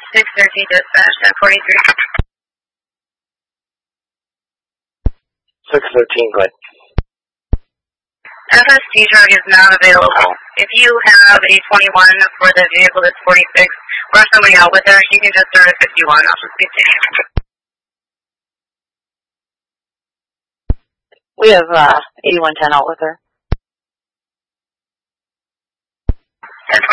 613 dispatch, 1043. 613, go ahead. FST truck is not available. If you have a 21 for the vehicle that's 46, rush somebody out with her. She can just start at 51. I'll just continue. We have 8110 out with her. 10-4.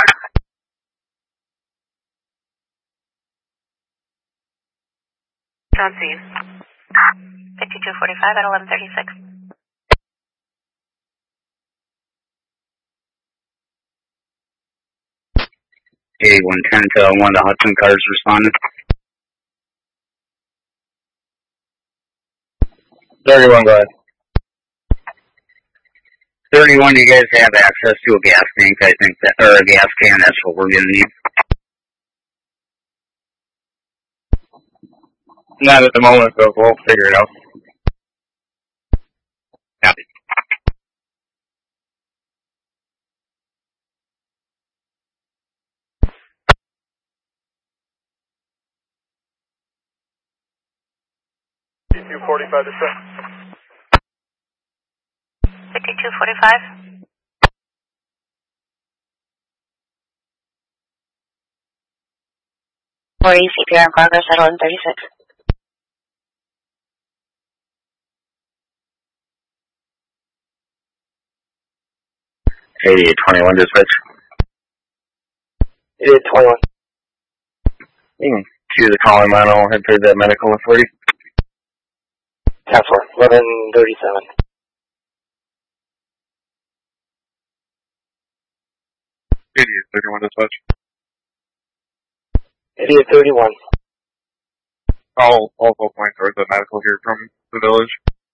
On scene. 5245 at 1136. 8110 to 1 of the Hudson cars responded. 31, go ahead. 31, you guys have access to a gas tank, I think, or a gas can, that's what we're going to need. Not at the moment, but we'll figure it out. Copy. $52.45 to set. 5245. Or CPR in progress at 1136. Hey, 21 dispatch. 21. You can choose a calling line, I'll head for the medical authority. 10-4, 1137. 31 dispatch. 31. I'll also point towards the medical here from the village.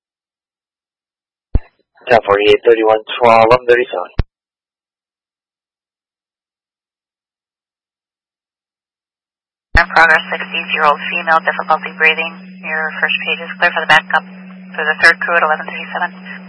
10-4, 31, 1137. In progress, 60-year-old female, difficulty breathing. Your first page is clear for the backup for the third crew at 1137.